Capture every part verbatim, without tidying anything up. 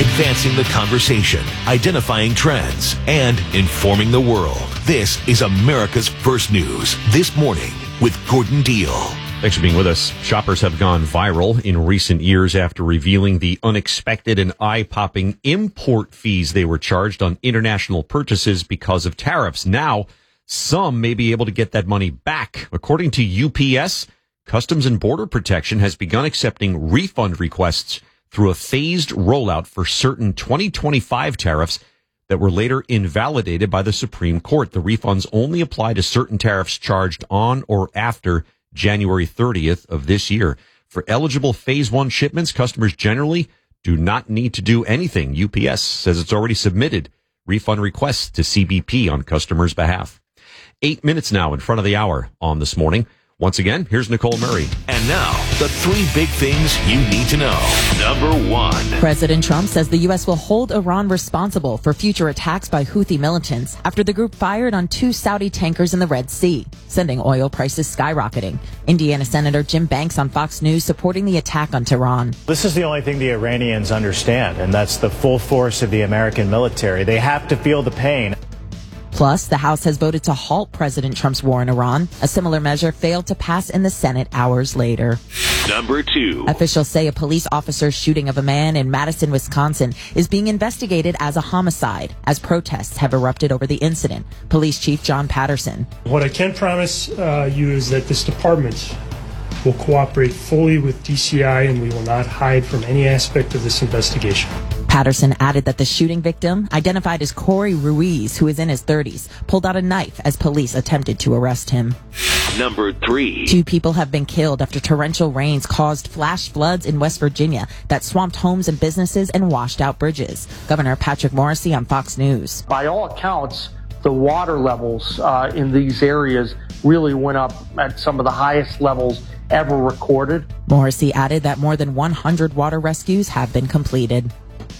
advancing the conversation, identifying trends, and informing the world. This is America's First News This Morning with Gordon Deal. Thanks for being with us. Shoppers have gone viral in recent years after revealing the unexpected and eye-popping import fees they were charged on international purchases because of tariffs. Now, some may be able to get that money back. According to U P S, Customs and Border Protection has begun accepting refund requests through a phased rollout for certain twenty twenty-five tariffs that were later invalidated by the Supreme Court. The refunds only apply to certain tariffs charged on or after January thirtieth of this year. For eligible phase one shipments, customers generally do not need to do anything. U P S says it's already submitted refund requests to C B P on customers' behalf. Eight minutes now in front of the hour on This Morning. Once again, here's Nicole Murray. And now, the three big things you need to know. Number one. President Trump says the U S will hold Iran responsible for future attacks by Houthi militants after the group fired on two Saudi tankers in the Red Sea, sending oil prices skyrocketing. Indiana Senator Jim Banks on Fox News supporting the attack on Tehran. This is the only thing the Iranians understand, and that's the full force of the American military. They have to feel the pain. Plus, the House has voted to halt President Trump's war in Iran. A similar measure failed to pass in the Senate hours later. Number two. Officials say a police officer's shooting of a man in Madison, Wisconsin is being investigated as a homicide as protests have erupted over the incident. Police Chief John Patterson. What I can promise uh, you is that this department will cooperate fully with D C I and we will not hide from any aspect of this investigation. Patterson added that the shooting victim, identified as Corey Ruiz, who is in his thirties, pulled out a knife as police attempted to arrest him. Number three. Two people have been killed after torrential rains caused flash floods in West Virginia that swamped homes and businesses and washed out bridges. Governor Patrick Morrisey on Fox News. By all accounts, the water levels uh, in these areas really went up at some of the highest levels ever recorded. Morrisey added that more than one hundred water rescues have been completed.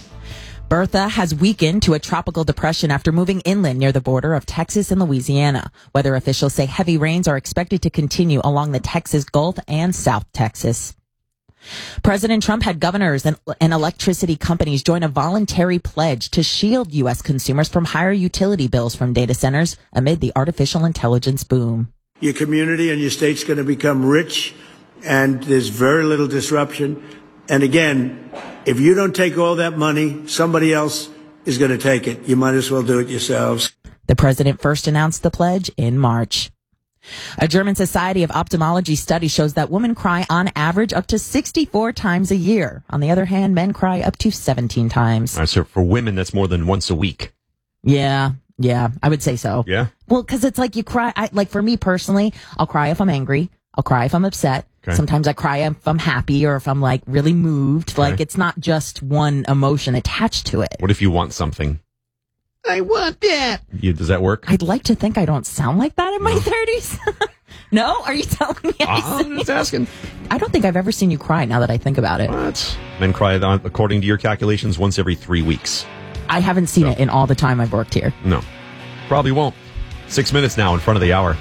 Bertha has weakened to a tropical depression after moving inland near the border of Texas and Louisiana. Weather officials say heavy rains are expected to continue along the Texas Gulf and South Texas. President Trump had governors and, and electricity companies join a voluntary pledge to shield U S consumers from higher utility bills from data centers amid the artificial intelligence boom. Your community and your state's going to become rich, and there's very little disruption. And again, if you don't take all that money, somebody else is going to take it. You might as well do it yourselves. The president first announced the pledge in March. A German Society of Ophthalmology study shows that women cry on average up to sixty-four times a year. On the other hand, men cry up to seventeen times. All right, so for women, that's more than once a week. Yeah, yeah, I would say so. Yeah? Well, because it's like you cry, I, like for me personally, I'll cry if I'm angry. I'll cry if I'm upset. Okay. Sometimes I cry if I'm happy or if I'm like really moved. Okay. Like it's not just one emotion attached to it. What if you want something? I want that. You, does that work? I'd like to think I don't sound like that in my thirties. No? Are you telling me? I I'm just asking. I don't think I've ever seen you cry now that I think about it. What? Men cry, according to your calculations, once every three weeks. I haven't seen So. it in all the time I've worked here. No. Probably won't. Six minutes now in front of the hour.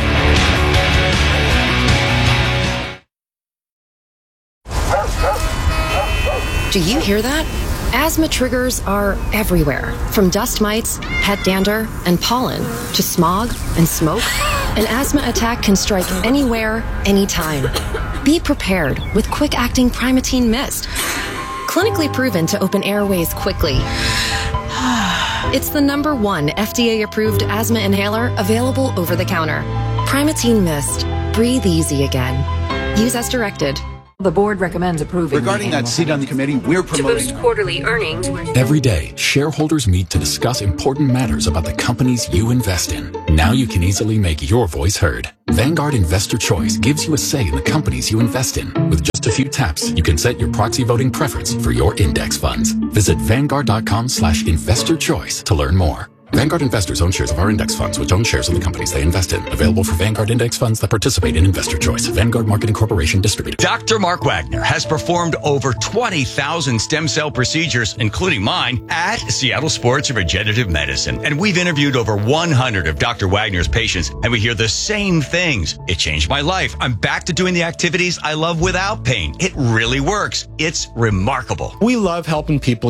Do you hear that? Asthma triggers are everywhere, from dust mites, pet dander, and pollen, to smog and smoke. An asthma attack can strike anywhere, anytime. Be prepared with quick-acting Primatene Mist. Clinically proven to open airways quickly. It's the number one F D A-approved asthma inhaler available over the counter. Primatene Mist. Breathe easy again. Use as directed. The board recommends approving. Regarding that seat on the committee, we're promoting to boost quarterly earnings. Every day, shareholders meet to discuss important matters about the companies you invest in. Now you can easily make your voice heard. Vanguard Investor Choice gives you a say in the companies you invest in. With just a few taps, you can set your proxy voting preference for your index funds. Visit Vanguard.com slash investor choice to learn more. Vanguard investors own shares of our index funds, which own shares of the companies they invest in. Available for Vanguard index funds that participate in Investor Choice. Vanguard Marketing Corporation distributor. Doctor Mark Wagner has performed over twenty thousand stem cell procedures, including mine, at Seattle Sports Regenerative Medicine. And we've interviewed over one hundred of Doctor Wagner's patients, and we hear the same things. It changed my life. I'm back to doing the activities I love without pain. It really works. It's remarkable. We love helping people